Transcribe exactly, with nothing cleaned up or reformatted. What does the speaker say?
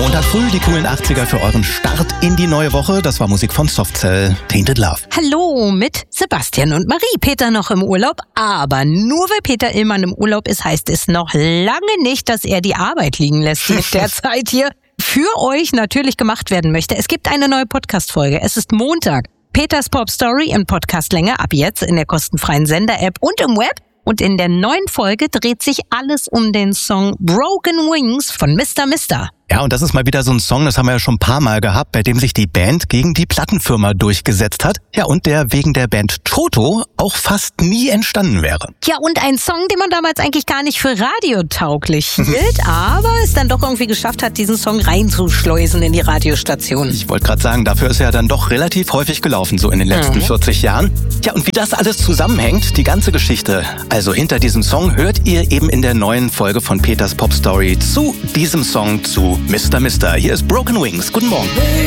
Montag früh die coolen achtziger für euren Start in die neue Woche. Das war Musik von Softcell, Tainted Love. Hallo mit Sebastian und Marie. Peter noch im Urlaub, aber nur weil Peter Illmann im Urlaub ist, heißt es noch lange nicht, dass er die Arbeit liegen lässt, die derzeit hier für euch natürlich gemacht werden möchte. Es gibt eine neue Podcast-Folge. Es ist Montag. Peters Pop Story in Podcastlänge ab jetzt in der kostenfreien Sender-App und im Web. Und in der neuen Folge dreht sich alles um den Song Broken Wings von Mister Mister. Ja, und das ist mal wieder so ein Song, das haben wir ja schon ein paar Mal gehabt, bei dem sich die Band gegen die Plattenfirma durchgesetzt hat. Ja, und der wegen der Band Toto auch fast nie entstanden wäre. Ja, und ein Song, den man damals eigentlich gar nicht für radiotauglich hielt, aber es dann doch irgendwie geschafft hat, diesen Song reinzuschleusen in die Radiostation. Ich wollte gerade sagen, dafür ist er dann doch relativ häufig gelaufen, so in den letzten mhm. vierzig Jahren. Ja, und wie das alles zusammenhängt, die ganze Geschichte, also hinter diesem Song, hört ihr eben in der neuen Folge von Peters Pop Story zu diesem Song zu Mister Mister. Hier ist Broken Wings. Guten Morgen.